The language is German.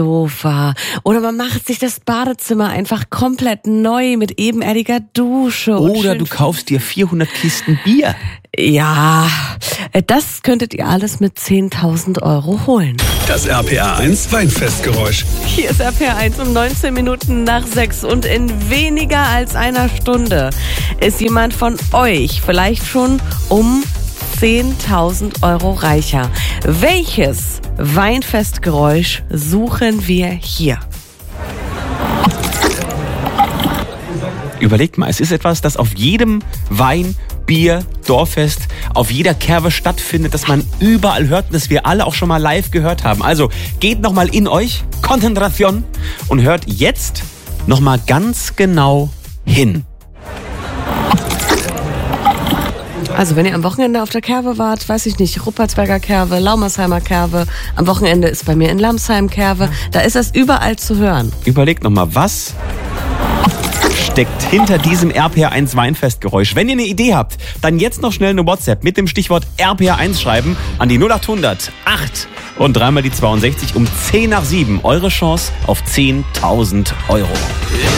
Sofa. Oder man macht sich das Badezimmer einfach komplett neu mit ebenerdiger Dusche. Oder du kaufst dir 400 Kisten Bier. Ja, das könntet ihr alles mit 10.000 € holen. Das RPA 1 Weinfestgeräusch. Hier ist RPA 1 um 19 Minuten nach 6 und in weniger als einer Stunde ist jemand von euch vielleicht schon um 10.000 € reicher. Welches Weinfestgeräusch suchen wir hier? Überlegt mal, es ist etwas, das auf jedem Wein, Bier, Dorffest, auf jeder Kerbe stattfindet, das man überall hört und das wir alle auch schon mal live gehört haben. Also geht nochmal in euch, Konzentration, und hört jetzt nochmal ganz genau hin. Also wenn ihr am Wochenende auf der Kerbe wart, weiß ich nicht, Ruppertsberger Kerbe, Laumersheimer Kerbe, am Wochenende ist bei mir in Lamsheim Kerbe, da ist das überall zu hören. Überlegt nochmal, was steckt hinter diesem RPA1 Weinfestgeräusch? Wenn ihr eine Idee habt, dann jetzt noch schnell eine WhatsApp mit dem Stichwort RPA1 schreiben an die 0800 8 und dreimal die 62 um 10 nach 7. Eure Chance auf 10.000 €.